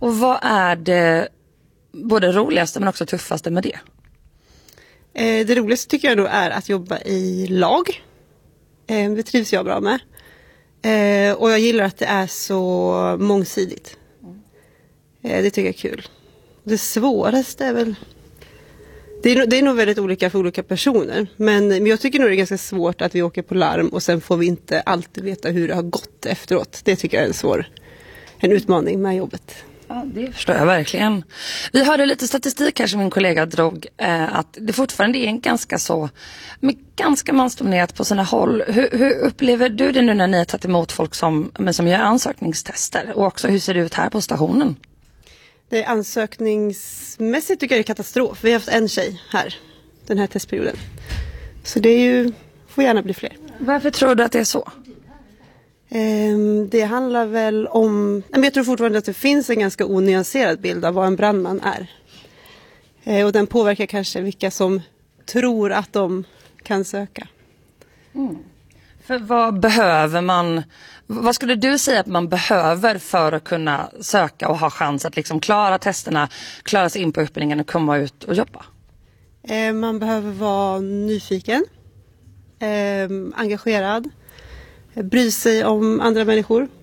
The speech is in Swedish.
Och vad är det både roligaste men också tuffaste med det? Det roligaste tycker jag då är att jobba i lag. Det trivs jag bra med. Och jag gillar att det är så mångsidigt. Det tycker jag är kul. Det svåraste är väl... Det är nog väldigt olika för olika personer. Men jag tycker nog det är ganska svårt att vi åker på larm och sen får vi inte alltid veta hur det har gått efteråt. Det tycker jag är en utmaning med jobbet. Ja, det förstår jag verkligen. Vi hörde lite statistik här som min kollega drog, att det fortfarande är en ganska mansdominerat på sina håll. Hur upplever du det nu när ni har tagit emot folk som gör ansökningstester? Och också hur ser det ut här på stationen? Det är ansökningsmässigt tycker jag det är katastrof. Vi har haft en tjej här den här testperioden. Så det är ju, får gärna bli fler. Varför tror du att det är så? Det handlar väl om... Jag tror fortfarande att det finns en ganska onyanserad bild av vad en brandman är. Och den påverkar kanske vilka som tror att de kan söka. För vad behöver man... Vad skulle du säga att man behöver för att kunna söka och ha chans att liksom klara testerna, klara sig in på utbildningen och komma ut och jobba? Man behöver vara nyfiken, engagerad, bry sig om andra människor.